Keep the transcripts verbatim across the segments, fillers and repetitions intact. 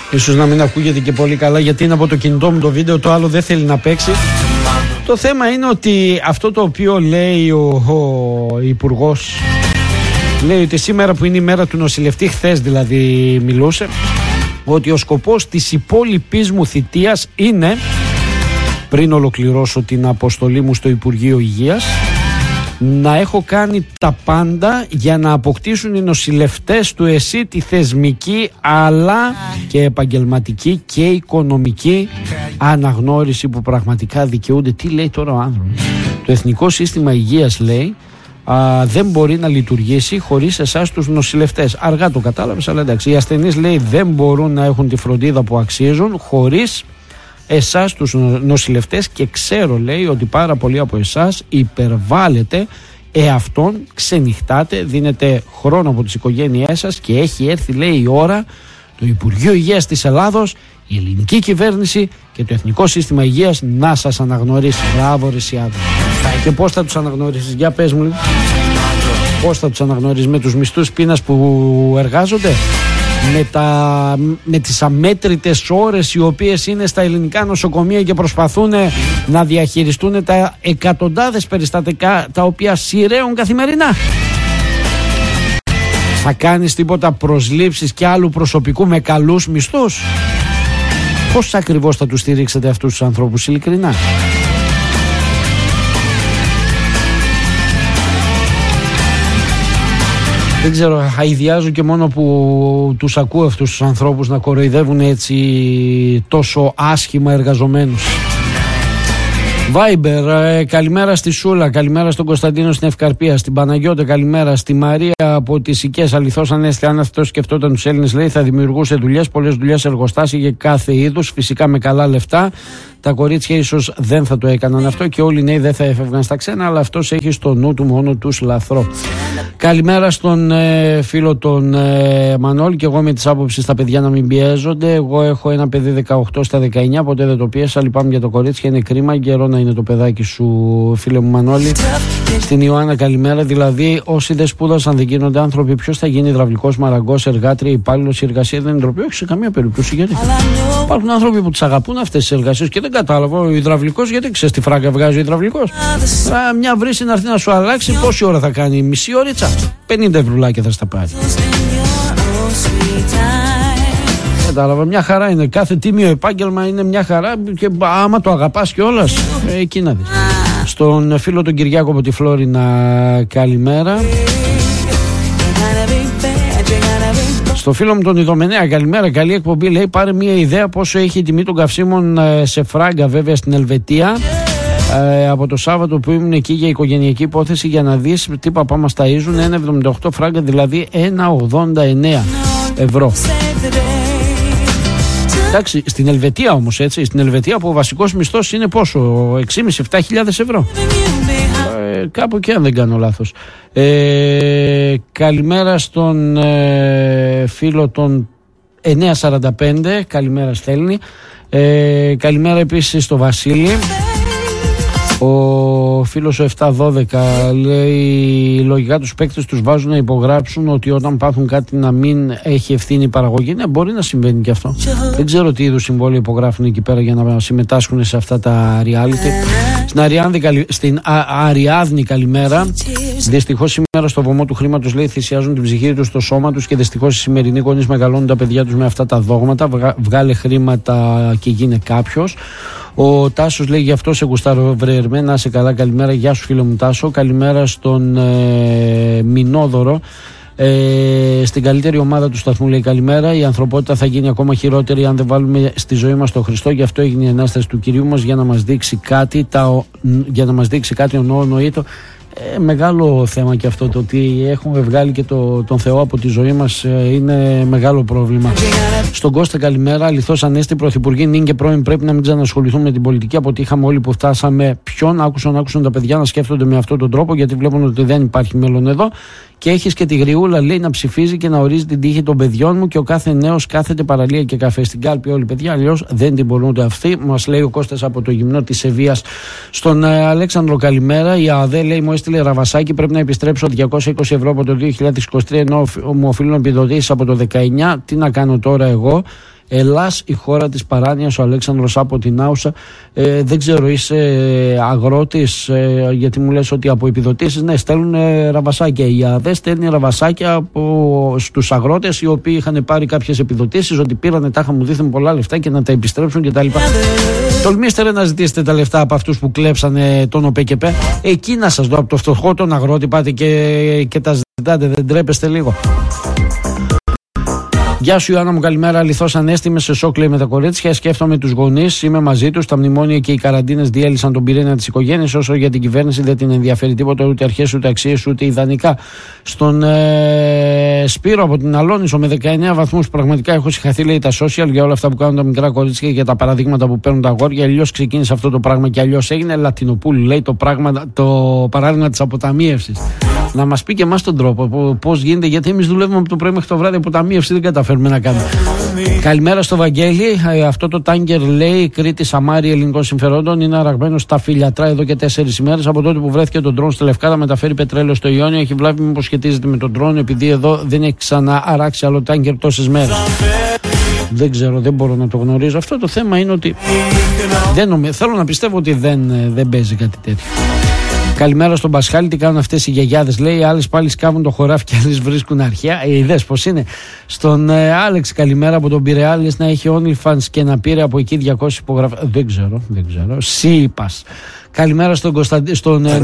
Ίσως να μην ακούγεται και πολύ καλά, γιατί είναι από το κινητό μου το βίντεο, το άλλο δεν θέλει να παίξει. Το θέμα είναι ότι αυτό το οποίο λέει ο, ο Υπουργός, λέει ότι σήμερα που είναι η μέρα του νοσηλευτή, χθες δηλαδή μιλούσε, ότι ο σκοπός της υπόλοιπης μου θητείας είναι, πριν ολοκληρώσω την αποστολή μου στο Υπουργείο Υγείας, να έχω κάνει τα πάντα για να αποκτήσουν οι νοσηλευτές του ΕΣΥ τη θεσμική αλλά και επαγγελματική και οικονομική αναγνώριση που πραγματικά δικαιούνται. Τι λέει τώρα ο άνθρωπος? Το Εθνικό Σύστημα Υγείας, λέει, α, δεν μπορεί να λειτουργήσει χωρίς εσάς τους νοσηλευτές. Αργά το κατάλαβες, αλλά εντάξει. Οι ασθενείς, λέει, δεν μπορούν να έχουν τη φροντίδα που αξίζουν χωρίς εσάς τους νοσηλευτές, και ξέρω, λέει, ότι πάρα πολλοί από εσάς υπερβάλλετε εαυτόν, ξενυχτάτε, δίνετε χρόνο από τις οικογένειές σας και έχει έρθει, λέει, η ώρα το Υπουργείο Υγείας της Ελλάδος, η ελληνική κυβέρνηση και το Εθνικό Σύστημα Υγείας να σας αναγνωρίσει. Μπράβο, Ρησιάδη. Και πώς θα τους αναγνωρίσεις? Για πες μου λίγο. Πώς θα τους αναγνωρίσεις? Με τους μισθούς πείνας που εργάζονται? Με, τα, με τις αμέτρητες ώρες οι οποίες είναι στα ελληνικά νοσοκομεία και προσπαθούν να διαχειριστούν τα εκατοντάδες περιστατικά τα οποία σειραίουν καθημερινά? Θα κάνεις τίποτα προσλήψεις και άλλου προσωπικού με καλούς μισθούς? Πώς ακριβώς θα τους στηρίξετε αυτούς τους ανθρώπους, ειλικρινά? Δεν ξέρω, αηδιάζω και μόνο που τους ακούω αυτούς τους ανθρώπους να κοροϊδεύουν έτσι τόσο άσχημα εργαζομένους. Viber, ε, καλημέρα στη Σούλα, καλημέρα στον Κωνσταντίνο στην Ευκαρπία, στην Παναγιώτα, καλημέρα στη Μαρία από τις Οικές. Αληθώς, αν έστε, αν αυτό σκεφτόταν τους Έλληνες, λέει, θα δημιουργούσε δουλειές, πολλές δουλειές, εργοστάσια για κάθε είδους, φυσικά με καλά λεφτά. Τα κορίτσια ίσως δεν θα το έκαναν αυτό και όλοι οι νέοι δεν θα έφευγαν στα ξένα, αλλά αυτός έχει στο νου του μόνο τους λαθρό. Καλημέρα στον ε, φίλο τον ε, Μανώλη, και εγώ με τις άποψεις στα παιδιά να μην πιέζονται. Εγώ έχω ένα παιδί δεκαοκτώ στα δεκαεννιά, ποτέ δεν το πίεσα. Λυπάμαι για το κορίτσι, είναι κρίμα. Καιρό να είναι το παιδάκι σου, φίλε μου Μανώλη. Στην Ιωάννα, καλημέρα. Δηλαδή, όσοι δεν σπούδασαν δεν γίνονται άνθρωποι. Ποιος θα γίνει υδραυλικός, μαραγκός, εργάτρια, υπάλληλος? Η εργασία δεν είναι ντροπή. Όχι σε καμία περίπτωση. Γιατί υπάρχουν άνθρωποι που τις αγαπούν αυτές τις εργασίες και δεν κατάλαβα. Ο υδραυλικός, γιατί ξέρεις τι φράγκα βγάζει ο υδραυλικός? Α, μια βρύση να έρθει να σου αλλάξει, πόση ώρα θα κάνει? Μισή ώριτσα? πενήντα ευρουλάκια θα στα πάρει. Κατάλαβα, μια χαρά είναι. Κάθε τίμιο επάγγελμα είναι μια χαρά, και άμα το αγαπάς κιόλας, ε, εκεί να δεις. Στον φίλο τον Κυριάκο από τη Φλόρινα, καλημέρα. Στο φίλο μου τον Ιδωμενέα, καλημέρα, καλή εκπομπή. Λέει, πάρε μια ιδέα πόσο έχει η τιμή των καυσίμων σε φράγκα, βέβαια, στην Ελβετία. Ε, από το Σάββατο που ήμουν εκεί για οικογενειακή υπόθεση, για να δεις τι παπά μας ταΐζουν. ένα εβδομήντα οκτώ φράγκα, δηλαδή ένα ογδόντα εννέα ευρώ. Εντάξει, στην Ελβετία όμως, έτσι, στην Ελβετία που ο βασικός μισθός είναι πόσο? έξι χιλιάδες με επτά χιλιάδες ευρώ. Ε, κάπου και αν δεν κάνω λάθος. Ε, καλημέρα στον ε, φίλο των εννιακόσια σαράντα πέντε, καλημέρα στέλνει. Ε, καλημέρα επίσης στο Βασίλη. Ο φίλος ο επτακόσια δώδεκα λέει, λογικά τους παίκτες τους βάζουν να υπογράψουν ότι όταν πάθουν κάτι να μην έχει ευθύνη η παραγωγή. Ναι, μπορεί να συμβαίνει και αυτό. Δεν ξέρω τι είδους συμβόλαιο υπογράφουν εκεί πέρα για να συμμετάσχουν σε αυτά τα reality. Στην Αριάδνη, στην Αριάδνη, καλημέρα. Δυστυχώς σήμερα στο βωμό του χρήματος, λέει, θυσιάζουν την ψυχή τους, το σώμα τους, και δυστυχώς οι σημερινοί γονείς μεγαλώνουν τα παιδιά τους με αυτά τα δόγματα. Βγάλε χρήματα και γίνε κάποιος. Ο Τάσος λέει, γι' αυτό σε γουστάρω, βρε Ερμέ, να είσαι καλά, καλημέρα. Γεια σου, φίλο μου Τάσο. Καλημέρα στον ε, Μινόδωρο. Ε, στην καλύτερη ομάδα του σταθμού, λέει, καλημέρα. Η ανθρωπότητα θα γίνει ακόμα χειρότερη αν δεν βάλουμε στη ζωή μας τον Χριστό. Γι' αυτό έγινε η Ανάσταση του Κυρίου μας, για να μας δείξει κάτι, τα, για να μας δείξει κάτι ονοήτο. Ε, μεγάλο θέμα και αυτό, το ότι έχουμε βγάλει και το, τον Θεό από τη ζωή μας, ε, είναι μεγάλο πρόβλημα. Στον Κώστα, καλημέρα. Αληθώς, Ανέστη, πρωθυπουργοί νυν και πρώην, πρέπει να μην ξανασχοληθούν με την πολιτική. Αποτύχαμε όλοι που φτάσαμε. Ποιον άκουσαν, άκουσαν τα παιδιά να σκέφτονται με αυτόν τον τρόπο, γιατί βλέπουν ότι δεν υπάρχει μέλλον εδώ. Και έχεις και τη Γριούλα, λέει, να ψηφίζει και να ορίζει την τύχη των παιδιών μου, και ο κάθε νέος κάθεται παραλία και καφέ στην κάλπη. Όλοι παιδιά, αλλιώς δεν την μπορούν ούτε αυτοί. Μας λέει ο Κώστας από το γυμνό της Σεβίας. Στον ε, Αλέξανδρο, καλημέρα. Η ΑΔΕ, λέει, μου έστειλε ραβασάκι, πρέπει να επιστρέψω διακόσια είκοσι ευρώ από το δύο χιλιάδες είκοσι τρία, ενώ μου οφείλουν επιδοτήσεις από το δεκαεννιά. Τι να κάνω τώρα εγώ? Ελλάς, η χώρα της παράνοιας, ο Αλέξανδρος από την Άουσα. Ε, δεν ξέρω, είσαι αγρότης, ε, γιατί μου λες ότι από επιδοτήσεις, ναι, στέλνουν ε, ραβασάκια. Η ΑΔΕ στέλνει ραβασάκια από, στους αγρότες οι οποίοι είχαν πάρει κάποιες επιδοτήσεις, ότι πήρανε τάχα μου δίθεν πολλά λεφτά και να τα επιστρέψουν κτλ. Τολμήστε ρε να ζητήσετε τα λεφτά από αυτούς που κλέψανε τον ΟΠΕΚΕΠΕ. Εκεί να σας δω, από το φτωχό τον αγρότη πάτε και, και τα ζητάτε, δεν τρέπεστε λίγο? Γεια σου Ιωάννα μου, καλημέρα. Αληθώς ανέστημες, σε σοκ λέει με τα κορίτσια. Σκέφτομαι τους γονείς, είμαι μαζί τους. Τα μνημόνια και οι καραντίνες διέλυσαν τον πυρήνα της οικογένειας. Όσο για την κυβέρνηση δεν την ενδιαφέρει τίποτα, ούτε αρχές, ούτε αξίες, ούτε ιδανικά. Στον ε, Σπύρο από την Αλόνισο με δεκαεννέα βαθμούς, πραγματικά έχω συγχαθεί, λέει, τα social για όλα αυτά που κάνουν τα μικρά κορίτσια και για τα παραδείγματα που παίρνουν τα αγόρια. Αλλιώς ξεκίνησε αυτό το πράγμα και αλλιώς έγινε. Λατινοπούλου λέει το, πράγμα, το παράδειγμα της αποταμίευσης. Να μας πει και εμάς τον τρόπο πώς γίνεται, γιατί εμείς δουλεύουμε από το πρωί μέχρι το βράδυ, αποταμίευση δεν καταφέρουμε να κάνουμε. Καλημέρα στο Βαγγέλη. Αυτό το τάγκερ, λέει, Κρήτη Σαμάρι ελληνικών συμφερόντων, είναι αραγμένο στα Φιλιατρά εδώ και τέσσερις ημέρες. Από τότε που βρέθηκε το ντρόν στη Λευκάδα, μεταφέρει πετρέλαιο στο Ιόνιο. Έχει βλάβει, μήπως σχετίζεται με τον ντρόν, επειδή εδώ δεν έχει ξανααράξει άλλο τάγκερ τόσες μέρες. Δεν ξέρω, δεν μπορώ να το γνωρίζω. Αυτό το θέμα είναι ότι δεν νομι... θέλω να πιστεύω ότι δεν, δεν παίζει κάτι τέτοιο. Καλημέρα στον Πασχάλη, τι κάνουν αυτές οι γιαγιάδες, λέει. Άλλες πάλι σκάβουν το χωράφι και άλλες βρίσκουν αρχαία. Ε, είδες πως είναι. Στον ε, Άλεξ, καλημέρα από τον Πειραιά, λες να έχει OnlyFans και να πήρε από εκεί διακόσιες υπογραφές. Δεν ξέρω, δεν ξέρω. Σύπας. Καλημέρα στον Κωνσταντίνο. Στον ε,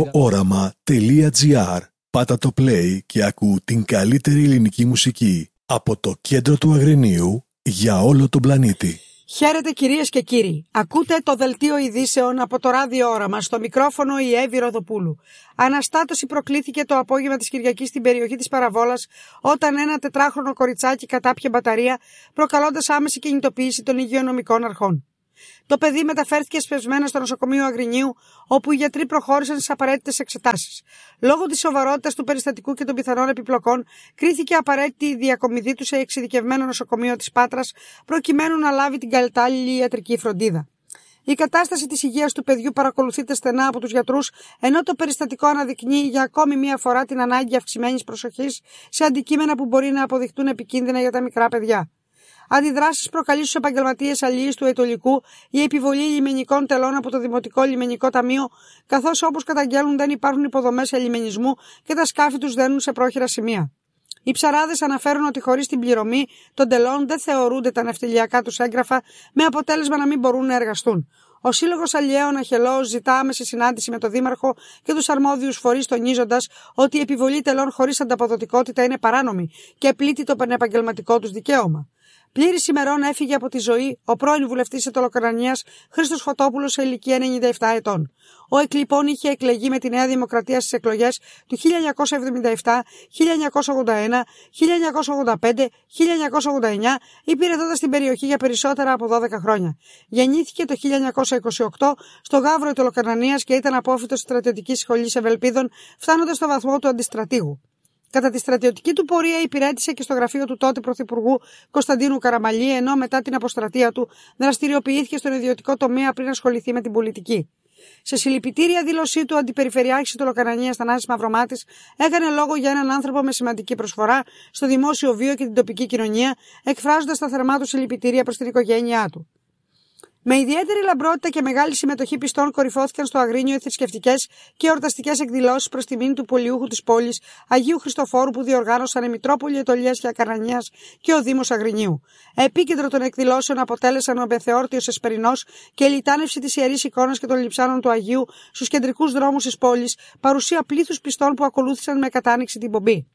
ραδιόοραμα.gr. Πάτα το play και ακού την καλύτερη ελληνική μουσική από το κέντρο του Αγρινίου για όλο τον πλανήτη. Χαίρετε κυρίες και κύριοι. Ακούτε το δελτίο ειδήσεων από το Ράδιο Όραμα. Στο μικρόφωνο η Εύη Ροδοπούλου. Αναστάτωση προκλήθηκε το απόγευμα της Κυριακής στην περιοχή της Παραβόλας, όταν ένα τετράχρονο κοριτσάκι κατάπιε μπαταρία, προκαλώντας άμεση κινητοποίηση των υγειονομικών αρχών. Το παιδί μεταφέρθηκε σπευσμένα στο νοσοκομείο Αγρινίου, όπου οι γιατροί προχώρησαν στις απαραίτητες εξετάσεις. Λόγω της σοβαρότητας του περιστατικού και των πιθανών επιπλοκών, κρίθηκε απαραίτητη η διακομιδή του σε εξειδικευμένο νοσοκομείο της Πάτρας, προκειμένου να λάβει την κατάλληλη ιατρική φροντίδα. Η κατάσταση της υγείας του παιδιού παρακολουθείται στενά από τους γιατρούς, ενώ το περιστατικό αναδεικνύει για ακόμη μία φορά την ανάγκη αυξημένης προσοχής σε αντικείμενα που μπορεί να αποδειχτούν επικίνδυνα για τα μικρά παιδιά. Αντιδράσεις προκαλεί στους επαγγελματίες αλληλείας του Αιτωλικού η επιβολή λιμενικών τελών από το Δημοτικό Λιμενικό Ταμείο, καθώς όπως καταγγέλνουν δεν υπάρχουν υποδομές ελιμενισμού και τα σκάφη τους δένουν σε πρόχειρα σημεία. Οι ψαράδες αναφέρουν ότι χωρίς την πληρωμή των τελών δεν θεωρούνται τα ναυτιλιακά τους έγγραφα, με αποτέλεσμα να μην μπορούν να εργαστούν. Ο Σύλλογος Αλλιέων Αχελώος ζητά άμεση συνάντηση με τον Δήμαρχο και τους αρμόδιους φορείς, τονίζοντας ότι η επιβολή τελών χωρίς ανταποδοτικότητα είναι παράνομη και πλήττει το πανεπαγγελματικό τους δικαίωμα. Πλήρης ημερών έφυγε από τη ζωή ο πρώην βουλευτής Αιτωλοκρανίας Χρήστος Φωτόπουλος σε ηλικία ενενήντα επτά ετών. Ο εκλειπών είχε εκλεγεί με τη Νέα Δημοκρατία στις εκλογές του χίλια εννιακόσια εβδομήντα επτά, χίλια εννιακόσια ογδόντα ένα, χίλια εννιακόσια ογδόντα πέντε, χίλια εννιακόσια ογδόντα εννιά, υπηρετώντας την περιοχή για περισσότερα από δώδεκα χρόνια. Γεννήθηκε το χίλια εννιακόσια είκοσι οκτώ στο Γαύρο Αιτωλοκρανίας και ήταν απόφοιτος στρατιωτικής σχολής Ευελπίδων, φτάνοντας στο βαθμό του αντιστρατήγου. Κατά τη στρατιωτική του πορεία υπηρέτησε και στο γραφείο του τότε Πρωθυπουργού Κωνσταντίνου Καραμαλή, ενώ μετά την αποστρατεία του δραστηριοποιήθηκε στον ιδιωτικό τομέα πριν ασχοληθεί με την πολιτική. Σε συλληπιτήρια δήλωσή του, ο Αντιπεριφερειάρχης Αιτωλοκρανίας Θανάσης Μαυρομάτης έκανε λόγο για έναν άνθρωπο με σημαντική προσφορά στο δημόσιο βίο και την τοπική κοινωνία, εκφράζοντας τα θερμά του συλληπιτήρια προς την οικογένειά του. Με ιδιαίτερη λαμπρότητα και μεγάλη συμμετοχή πιστών κορυφώθηκαν στο Αγρίνιο οι θρησκευτικές και εορταστικές εκδηλώσεις προς τιμήν του πολιούχου της πόλης Αγίου Χριστοφόρου που διοργάνωσαν η Μητρόπολη Αιτωλίας και Ακαρανίας και ο Δήμος Αγρινίου. Επίκεντρο των εκδηλώσεων αποτέλεσαν ο Μπεθεόρτιος Εσπερινός και η λιτάνευση της Ιερής Εικόνας και των λειψάνων του Αγίου στους κεντρικούς δρόμους της πόλης, παρουσία πλήθους πιστών που ακολούθησαν με κατάνοιξη την πομπή.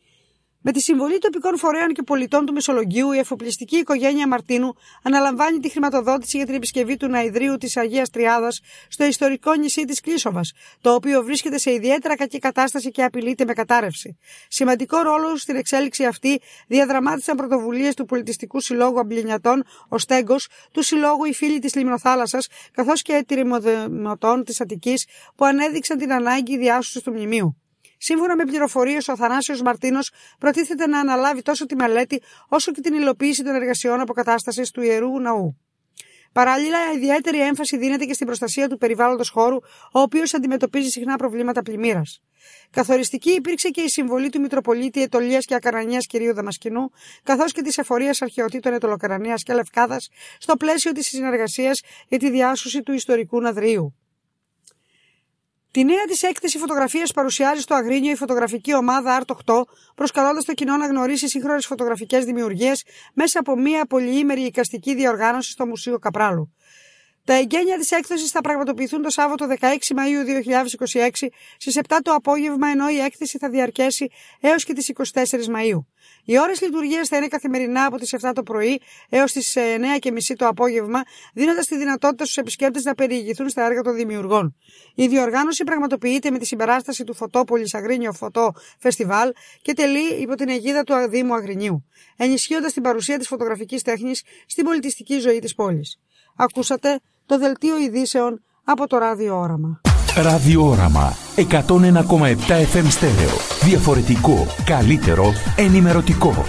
Με τη συμβολή τοπικών φορέων και πολιτών του Μεσολογγίου, η εφοπλιστική οικογένεια Μαρτίνου αναλαμβάνει τη χρηματοδότηση για την επισκευή του Ναηδρίου της Αγίας Τριάδας στο ιστορικό νησί της Κλίσοβας, το οποίο βρίσκεται σε ιδιαίτερα κακή κατάσταση και απειλείται με κατάρρευση. Σημαντικό ρόλο στην εξέλιξη αυτή διαδραμάτισαν πρωτοβουλίες του Πολιτιστικού Συλλόγου Αμπλινιατών, ο Στέγκος, του Συλλόγου Οι Φίλοι της Λιμνοθάλασσας, καθώς και εταιρημοδημοτών της Αττικής, που ανέδειξαν την ανάγκη διάσωσης του μνημείου. Σύμφωνα με πληροφορίες, ο Θανάσιος Μαρτίνος προτίθεται να αναλάβει τόσο τη μελέτη όσο και την υλοποίηση των εργασιών αποκατάστασης του Ιερού Ναού. Παράλληλα, ιδιαίτερη έμφαση δίνεται και στην προστασία του περιβάλλοντος χώρου, ο οποίος αντιμετωπίζει συχνά προβλήματα πλημμύρας. Καθοριστική υπήρξε και η συμβολή του Μητροπολίτη Αιτωλίας και Ακαρανίας κ. Δαμασκηνού, καθώς και της Εφορίας Αρχαιοτήτων Αιτωλοκαρανίας και Λευκάδας, στο πλαίσιο της συνεργασίας για τη διάσωση του ιστορικού Ναδρίου. Τη νέα της έκθεση φωτογραφίας παρουσιάζει στο Αγρίνιο η φωτογραφική ομάδα Art οκτώ, προσκαλώντας το κοινό να γνωρίσει σύγχρονες φωτογραφικές δημιουργίες μέσα από μια πολυήμερη εικαστική διοργάνωση στο Μουσείο Καπράλου. Τα εγγένεια της έκθεσης θα πραγματοποιηθούν το Σάββατο δεκαέξι Μαΐου δύο χιλιάδες είκοσι έξι στις επτά το απόγευμα, ενώ η έκθεση θα διαρκέσει έως και τις εικοστή Μαΐου. Οι ώρες λειτουργίας θα είναι καθημερινά από τις επτά το πρωί έως τις εννιά και μισή το απόγευμα, δίνοντας τη δυνατότητα στους επισκέπτες να περιηγηθούν στα έργα των δημιουργών. Η διοργάνωση πραγματοποιείται με τη συμπεράσταση του Φωτόπολης Αγρίνιο Φωτό Φεστιβάλ και τελεί υπό την αιγίδα του Δήμου Αγρινίου, ενισχύοντας την παρουσία της φωτογραφικής τέχνης στην πολιτιστική ζωή της πόλης. Ακούσατε το δελτίο ειδήσεων από το Ράδιο Όραμα. Ραδιόραμα εκατόν ένα κόμμα επτά εφ εμ στέρεο. Διαφορετικό, καλύτερο, ενημερωτικό.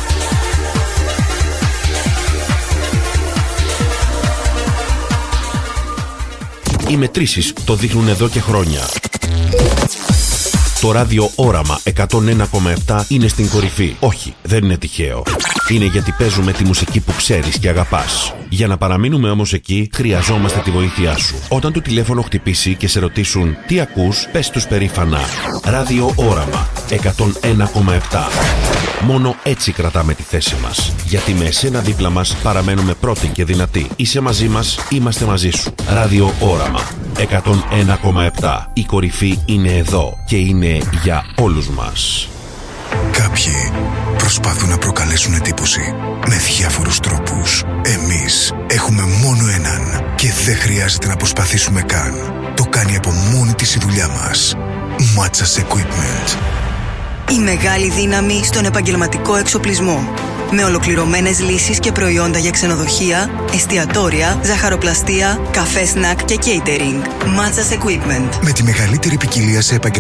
Οι μετρήσεις το δείχνουν εδώ και χρόνια. Το Ράδιο Όραμα εκατόν ένα κόμμα επτά είναι στην κορυφή. Όχι, δεν είναι τυχαίο. Είναι γιατί παίζουμε τη μουσική που ξέρεις και αγαπάς. Για να παραμείνουμε όμως εκεί, χρειαζόμαστε τη βοήθειά σου. Όταν το τηλέφωνο χτυπήσει και σε ρωτήσουν τι ακούς, πες τους περήφανα Ράδιο Όραμα εκατόν ένα κόμμα επτά. Μόνο έτσι κρατάμε τη θέση μας. Γιατί με εσένα δίπλα μας παραμένουμε πρώτοι και δυνατοί. Είσαι μαζί μας, είμαστε μαζί σου. Ράδιο Όραμα εκατόν ένα κόμμα επτά. Η κορυφή είναι εδώ και είναι για όλους μας. Κάποιοι προσπαθούν να προκαλέσουν εντύπωση με διάφορους τρόπους. Εμείς έχουμε μόνο έναν και δεν χρειάζεται να προσπαθήσουμε καν. Το κάνει από μόνη της η δουλειά μας. Matsas Equipment. Η μεγάλη δύναμη στον επαγγελματικό εξοπλισμό. Με ολοκληρωμένες λύσεις και προϊόντα για ξενοδοχεία, εστιατόρια, ζαχαροπλαστεία, καφέ, σνακ και catering. Matsas Equipment. Με τη μεγαλύτερη ποικιλία σε επαγγελματικό